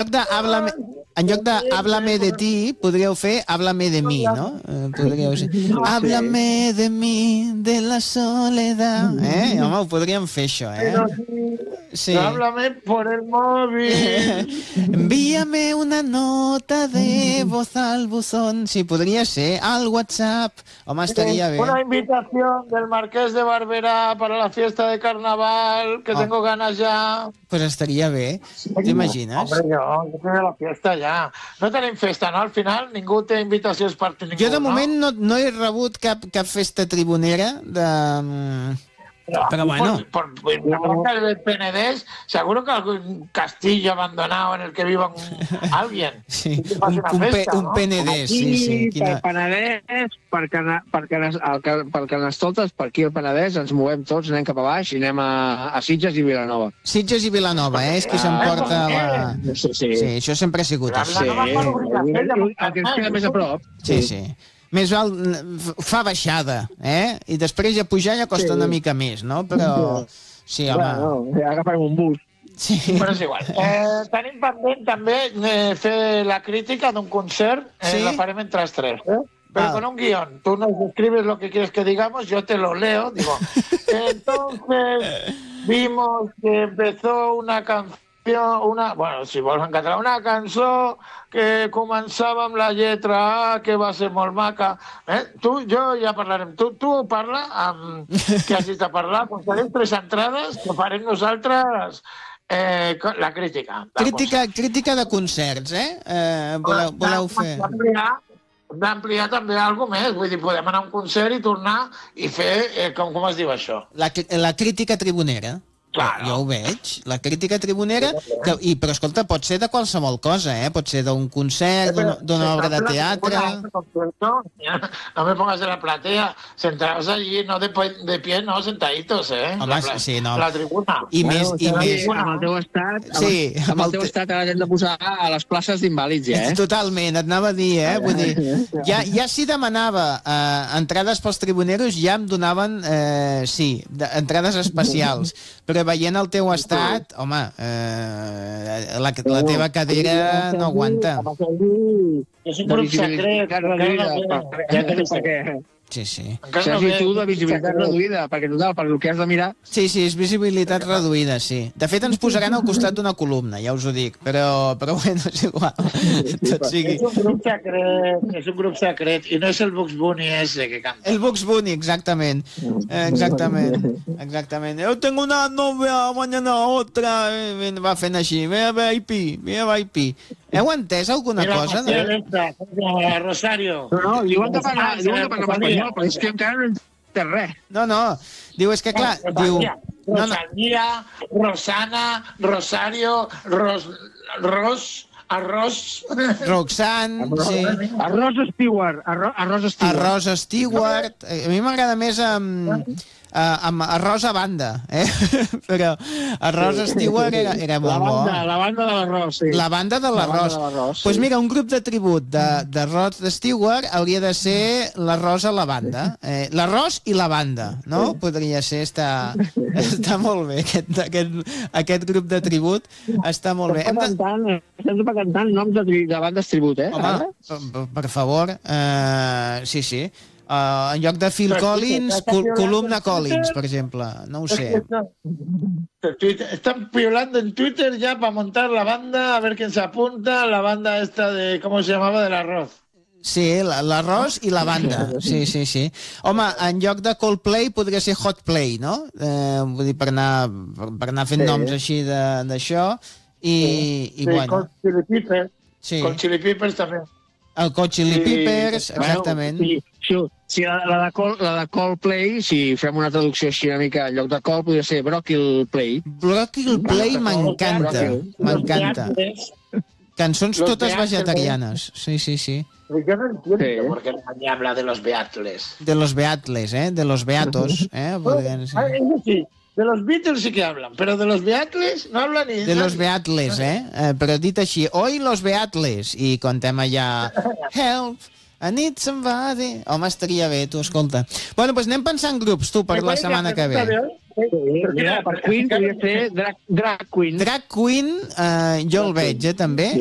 lloc de háblame de ti, podríeu fer háblame de mi, no? Podríeu ser háblame de mi, de la soledad. Home, ho podríem fer, això, Sí. Háblame por el móvil. Envíame una nota de voz al buzón. Sí, podria ser al WhatsApp. Home, estaria bé. Una invitación del Marqués de Barberá para la fiesta de carnaval, que tengo ganas ya. Pues estaria bé. T'imagines? Hombre, jo tinc la fiesta ja. No tenim festa, no? Al final ningú té invitacions per ningú, jo de moment no he rebut cap festa tribunera de... Pero bueno. Por el Penedés, seguro que algún castillo abandonado en el que viva alguien. Sí, un Penedés. Sí. Pel Penedés, pel Carnestoltes, per aquí al Penedés, ens movem tots, anem cap a baix i anem a Sitges i Vilanova. Sitges i Vilanova, és qui s'emporta la... Sí, això sempre ha sigut així. El que ens queda més a prop. Sí. Més val, fa baixada, I després ja pujar ja costa una mica més, no? Però, sí, home... Bueno, agafarem un bus. Sí. Però és igual. Tenim pendent també fer la crítica d'un concert, la farem entre els tres, Pero con un guión. Tú nos escribes lo que quieres que digamos, yo te lo leo, digo. Entonces, vimos que empezó una canción, bueno, si vols en català, una cançó que començava amb la lletra A, que va ser molt maca. Jo ja parlarem. Tu parla, que hagis de parlar, posarem 3 entrades que farem nosaltres la crítica. Crítica de concerts, voleu fer? D'ampliar també alguna més, vull dir, podem anar a un concert i tornar i fer, com es diu això? La crítica tribunera. Claro. Jo ho veig, la crítica tribunera, però escolta, pot ser de qualsevol cosa, pot ser d'un concert, d'una obra de teatre... No me pongas en la platea, sentados allí, no de pie, no, sentaditos, Home, sí, no. La tribuna. I més... Amb el teu estat ara hem de posar a les places d'invàlids, Totalment, et anava a dir, vull dir, ja si demanava entrades pels tribuneros, ja em donaven, entrades especials, però veient el teu estat, home, la teva cadira no aguanta. És un grup secret. Ja tenim per què. Sí. Sergi, tu de visibilitat reduïda, perquè total, per el que has de mirar... Sí, és visibilitat reduïda, sí. De fet, ens posaran al costat d'una columna, ja us ho dic, però bueno, és igual. Tot sigui. És un grup secret, i no és el Bugs Bunny ese que canta. El Bugs Bunny, exactament. Yo tengo una novia, mañana otra, va fent així, ve VIP. Heu entès alguna cosa? Rosario. No, diuen que parla espanyol, però és que encara no entès res. No, diu, és que clar, diu... Rosalía, Rosana, Rosario, Arròs... Roxanne, sí. Arròs Stewart. A mi m'agrada més amb arròs a banda, però arròs Stewart era molt bo. La banda de l'arròs, sí. La banda de l'arròs. Doncs mira, un grup de tribut d'arròs de Stewart hauria de ser l'arròs a la banda. L'arròs i la banda, no? Podria ser, està molt bé, aquest grup de tribut està molt bé. Estem cantant noms de bandes tribut, Home, per favor, sí. En lloc de Phil Collins, columna Collins, por ejemplo. No ho sé. Están piolando en Twitter ya para montar la banda, a ver quién se apunta. La banda esta de... ¿Cómo se llamaba? Del arroz. Sí, l'arròs i la banda. Sí. Home, en lloc de Coldplay podria ser Hotplay, no? Vull dir, per anar fent noms així d'això. I bueno... Con Chili Peppers també. El Chili Peppers, exactament. Sí, la de Coldplay, si fem una traducció així una mica, en lloc de Cold podria ser Brockhill Play. Brockhill Play m'encanta. Cançons totes vegetarianes. Sí. Yo no entiendo por qué nadie habla de los Beatles. De los Beatles, de los Beatos. Sí. De los Beatles sí que hablan, pero de los Beatles no hablan ni... De los Beatles, però dit així, oi los Beatles, i contem allà, help, I need somebody... Home, estaria bé, tu, escolta. Bueno, doncs anem pensant grups, tu, per la setmana que ve. Mira, per Queen podria ser Drag Queen. Drag Queen, jo el veig, també.